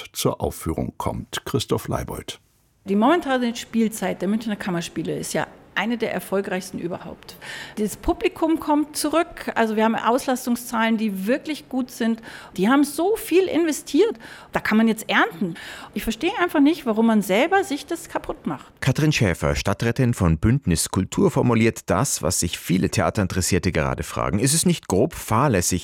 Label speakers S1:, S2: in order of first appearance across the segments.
S1: jetzt zur Aufführung kommt. Christoph Leibold.
S2: Die momentane Spielzeit der Münchner Kammerspiele ist ja eine der erfolgreichsten überhaupt. Das Publikum kommt zurück, also wir haben Auslastungszahlen, die wirklich gut sind. Die haben so viel investiert, da kann man jetzt ernten. Ich verstehe einfach nicht, warum man selber sich das kaputt macht.
S3: Katrin Schäfer, Stadträtin von Bündnis Kultur, formuliert das, was sich viele Theaterinteressierte gerade fragen. Ist es nicht grob fahrlässig,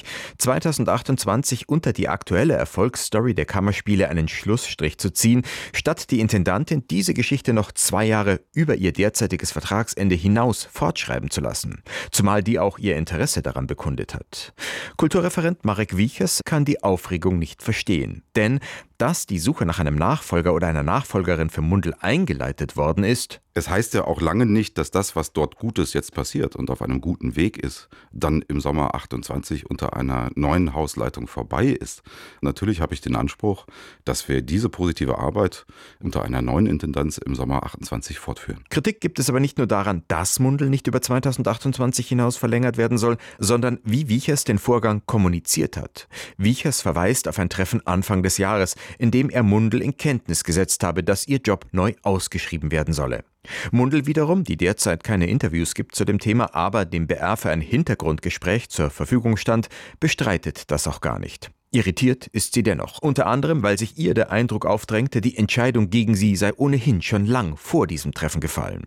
S3: 2028 unter die aktuelle Erfolgsstory der Kammerspiele einen Schlussstrich zu ziehen, statt die Intendantin diese Geschichte noch 2 Jahre über ihr derzeitiges Vertragsende hinaus fortschreiben zu lassen, zumal die auch ihr Interesse daran bekundet hat. Kulturreferent Marek Wiechers kann die Aufregung nicht verstehen, denn dass die Suche nach einem Nachfolger oder einer Nachfolgerin für Mundl eingeleitet worden ist.
S4: Es heißt ja auch lange nicht, dass das, was dort Gutes jetzt passiert und auf einem guten Weg ist, dann im Sommer 28 unter einer neuen Hausleitung vorbei ist. Natürlich habe ich den Anspruch, dass wir diese positive Arbeit unter einer neuen Intendanz im Sommer 28 fortführen.
S3: Kritik gibt es aber nicht nur daran, dass Mundl nicht über 2028 hinaus verlängert werden soll, sondern wie Wiechers den Vorgang kommuniziert hat. Wiechers verweist auf ein Treffen Anfang des Jahres, in dem er Mundl in Kenntnis gesetzt habe, dass ihr Job neu ausgeschrieben werden solle. Mundl wiederum, die derzeit keine Interviews gibt zu dem Thema, aber dem BR für ein Hintergrundgespräch zur Verfügung stand, bestreitet das auch gar nicht. Irritiert ist sie dennoch, unter anderem, weil sich ihr der Eindruck aufdrängte, die Entscheidung gegen sie sei ohnehin schon lang vor diesem Treffen gefallen.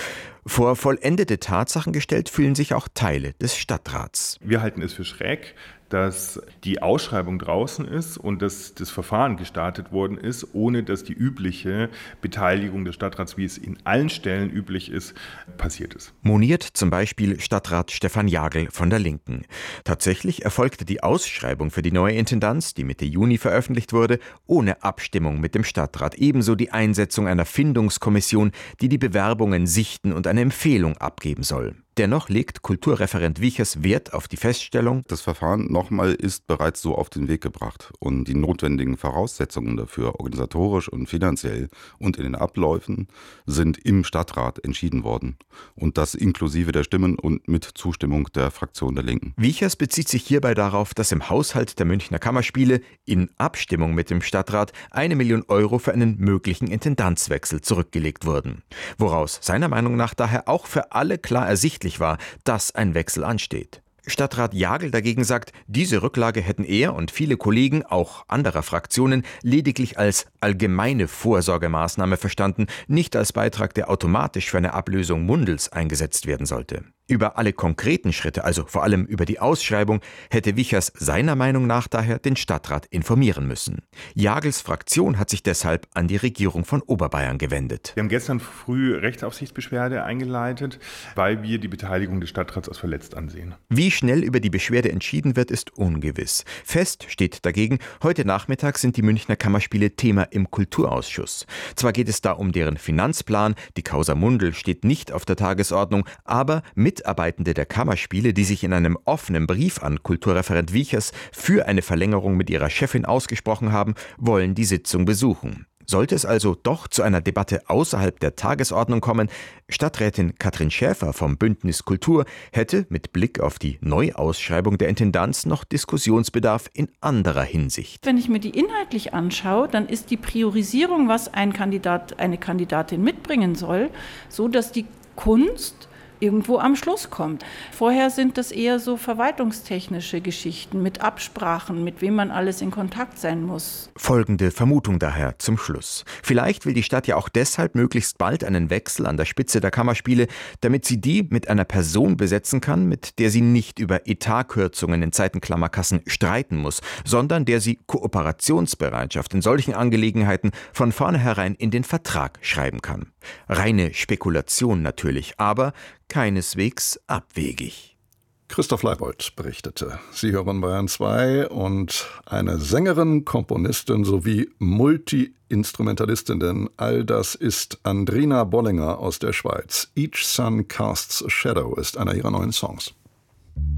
S3: Vor vollendete Tatsachen gestellt fühlen sich auch Teile des Stadtrats.
S5: Wir halten es für schräg, dass die Ausschreibung draußen ist und dass das Verfahren gestartet worden ist, ohne dass die übliche Beteiligung des Stadtrats, wie es in allen Stellen üblich ist, passiert ist.
S3: Moniert zum Beispiel Stadtrat Stefan Jagl von der Linken. Tatsächlich erfolgte die Ausschreibung für die neue Intendanz, die Mitte Juni veröffentlicht wurde, ohne Abstimmung mit dem Stadtrat. Ebenso die Einsetzung einer Findungskommission, die die Bewerbungen sichten und eine Empfehlung abgeben soll. Dennoch legt Kulturreferent Wiechers Wert auf die Feststellung,
S4: das Verfahren nochmal ist bereits so auf den Weg gebracht und die notwendigen Voraussetzungen dafür, organisatorisch und finanziell und in den Abläufen, sind im Stadtrat entschieden worden. Und das inklusive der Stimmen und mit Zustimmung der Fraktion der Linken.
S3: Wiechers bezieht sich hierbei darauf, dass im Haushalt der Münchner Kammerspiele in Abstimmung mit dem Stadtrat 1 Million Euro für einen möglichen Intendanzwechsel zurückgelegt wurden. Woraus seiner Meinung nach daher auch für alle klar ersichtlich war, dass ein Wechsel ansteht. Stadtrat Jagl dagegen sagt, diese Rücklage hätten er und viele Kollegen, auch anderer Fraktionen, lediglich als allgemeine Vorsorgemaßnahme verstanden, nicht als Beitrag, der automatisch für eine Ablösung Mundls eingesetzt werden sollte. Über alle konkreten Schritte, also vor allem über die Ausschreibung, hätte Wiechers seiner Meinung nach daher den Stadtrat informieren müssen. Jagls Fraktion hat sich deshalb an die Regierung von Oberbayern gewendet.
S5: Wir haben gestern früh Rechtsaufsichtsbeschwerde eingeleitet, weil wir die Beteiligung des Stadtrats als verletzt ansehen.
S3: Wie schnell über die Beschwerde entschieden wird, ist ungewiss. Fest steht dagegen, heute Nachmittag sind die Münchner Kammerspiele Thema im Kulturausschuss. Zwar geht es da um deren Finanzplan, die Causa Mundl steht nicht auf der Tagesordnung, aber Mitarbeitende der Kammerspiele, die sich in einem offenen Brief an Kulturreferent Wiechers für eine Verlängerung mit ihrer Chefin ausgesprochen haben, wollen die Sitzung besuchen. Sollte es also doch zu einer Debatte außerhalb der Tagesordnung kommen, Stadträtin Katrin Schäfer vom Bündnis Kultur hätte mit Blick auf die Neuausschreibung der Intendanz noch Diskussionsbedarf in anderer Hinsicht.
S2: Wenn ich mir die inhaltlich anschaue, dann ist die Priorisierung, was ein Kandidat, eine Kandidatin mitbringen soll, so dass die Kunst irgendwo am Schluss kommt. Vorher sind das eher so verwaltungstechnische Geschichten mit Absprachen, mit wem man alles in Kontakt sein muss.
S3: Folgende Vermutung daher zum Schluss. Vielleicht will die Stadt ja auch deshalb möglichst bald einen Wechsel an der Spitze der Kammerspiele, damit sie die mit einer Person besetzen kann, mit der sie nicht über Etatkürzungen in Zeitenklammerkassen streiten muss, sondern der sie Kooperationsbereitschaft in solchen Angelegenheiten von vornherein in den Vertrag schreiben kann. Reine Spekulation natürlich, aber keineswegs abwegig.
S1: Christoph Leibold berichtete. Sie hören Bayern 2 und eine Sängerin, Komponistin sowie Multi-Instrumentalistin, denn all das ist Andrina Bollinger aus der Schweiz. Each Sun Casts a Shadow ist einer ihrer neuen Songs.